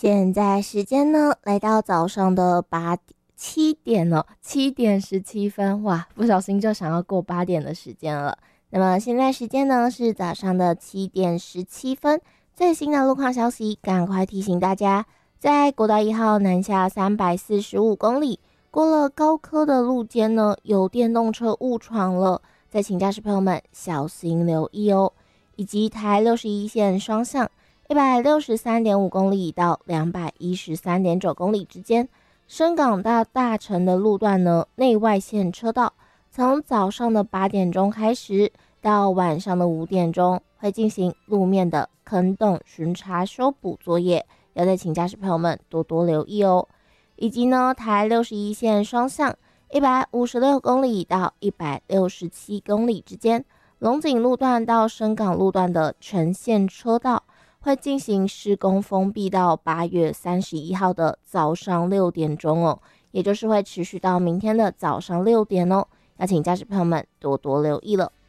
现在时间呢，来到早上的7点了，7点17分，哇，不小心就想要过8点的时间了。那么现在时间呢是早上的7点17分，最新的路况消息，赶快提醒大家，在国道1号南下345公里，过了高科的路肩呢，有电动车误闯了，再请驾驶朋友们小心留意哦。以及台61线双向163.5公里到213.9公里之间，深港到大城的路段呢，内外线车道从早上的8点钟开始，到晚上的5点钟会进行路面的坑洞巡查修补作业，要再请驾驶朋友们多多留意哦。以及呢，台61线双向156公里到167公里之间，龙井路段到深港路段的全线车道会进行施工封闭到8月31号的早上6点钟哦，也就是会持续到明天的早上6点哦，要请驾驶朋友们多多留意了。